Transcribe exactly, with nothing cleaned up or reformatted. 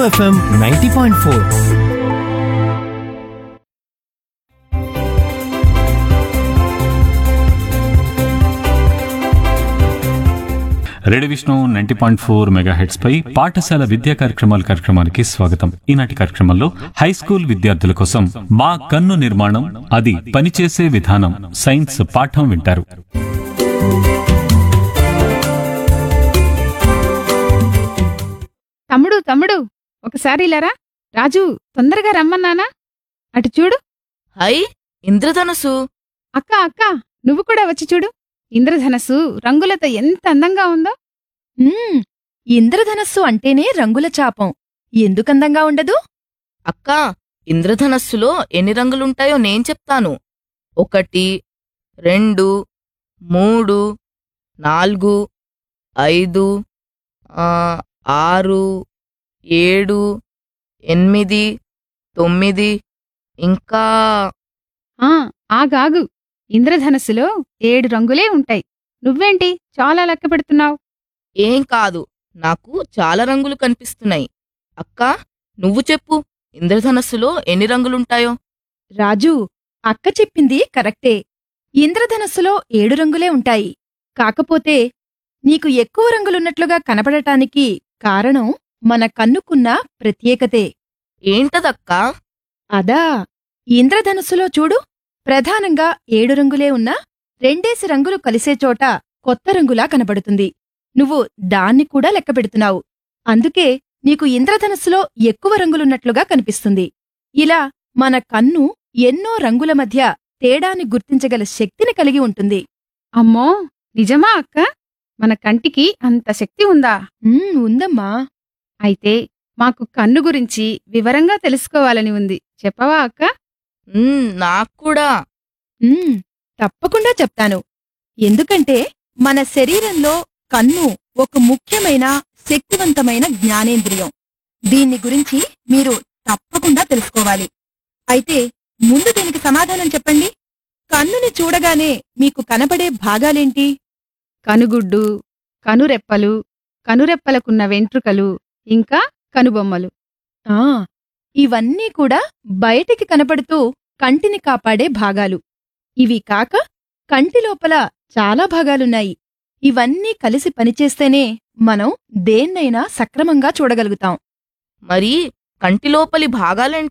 FM ninety point four. Radio Vishnu ninety point four mega heads పై పాఠశాల విద్యా కార్యక్రమాల కార్యక్రమానికి స్వాగతం. ఈనాటి కార్యక్రమంలో హై స్కూల్ విద్యార్థుల కోసం మా కన్ను నిర్మాణం, అది పనిచేసే విధానం, సైన్స్ పాఠం వింటారు. తమ్ముడు తమ్ముడు ఒకసారి ఇలారా. రాజు, తొందరగా రమ్మన్నానా? అటు చూడు. హై, ఇంద్రధనుసు. అక్క అక్క, నువ్వు కూడా వచ్చి చూడు. ఇంద్రధనస్సు రంగులతో ఎంత అందంగా ఉందో. మ్మ్, ఇంద్రధనస్సు అంటేనే రంగుల చాపం. ఎందుకందంగా ఉండదు? అక్కా, ఇంద్రధనస్సులో ఎన్ని రంగులుంటాయో నేను చెప్తాను. ఒకటి, రెండు, మూడు, నాలుగు, ఐదు, ఆ, ఆరు, ఏడు, ఎనిమిది, తొమ్మిది, ఇంకా ఆ ఆగాగు. ఇంద్రధనస్సులో ఏడు రంగులే ఉంటాయి. నువ్వేంటి చాలా లెక్క పెడుతున్నావు? ఏం కాదు, నాకు చాలా రంగులు కనిపిస్తున్నాయి. అక్కా, నువ్వు చెప్పు, ఇంద్రధనస్సులో ఎన్ని రంగులుంటాయో. రాజు, అక్క చెప్పింది కరెక్టే. ఇంద్రధనస్సులో ఏడు రంగులే ఉంటాయి. కాకపోతే నీకు ఎక్కువ రంగులున్నట్లుగా కనపడటానికి కారణం మన కన్నుకున్న ప్రత్యేకతే. ఏంటదక్కా? అదా, ఇంద్రధనుస్సులో చూడు, ప్రధానంగా ఏడు రంగులే ఉన్నా రెండేసి రంగులు కలిసే చోట కొత్త రంగులా కనబడుతుంది. నువ్వు దాన్ని కూడా లెక్కపెడుతున్నావు. అందుకే నీకు ఇంద్రధనుస్సులో ఎక్కువ రంగులున్నట్లుగా కనిపిస్తుంది. ఇలా మన కన్ను ఎన్నో రంగుల మధ్య తేడాని గుర్తించగల శక్తిని కలిగి ఉంటుంది. అమ్మో, నిజమా అక్క? మన కంటికి అంత శక్తి ఉందా? ఉమ్, ఉందమ్మా. అయితే మాకు కన్ను గురించి వివరంగా తెలుసుకోవాలని ఉంది. చెప్పవా అక్క? ఉమ్, నాక్కూడా. ఉమ్, తప్పకుండా చెప్తాను. ఎందుకంటే మన శరీరంలో కన్ను ఒక ముఖ్యమైన శక్తివంతమైన జ్ఞానేంద్రియం. దీన్ని గురించి మీరు తప్పకుండా తెలుసుకోవాలి. అయితే ముందు దీనికి సమాధానం చెప్పండి. కన్నుని చూడగానే మీకు కనపడే భాగాలేంటి? కనుగుడ్డు, కనురెప్పలు, కనురెప్పలకున్న వెంట్రుకలు, ఇంకా కనుబొమ్మలు. ఆ, ఇవన్నీ కూడా బయటికి కనపడుతూ కంటిని కాపాడే భాగాలు. ఇవి కాక కంటి లోపల చాలా భాగాలున్నాయి. ఇవన్నీ కలిసి పనిచేస్తేనే మనం దేన్నైనా సక్రమంగా చూడగలుగుతాం. మరి కంటి లోపలి భాగాలేంటి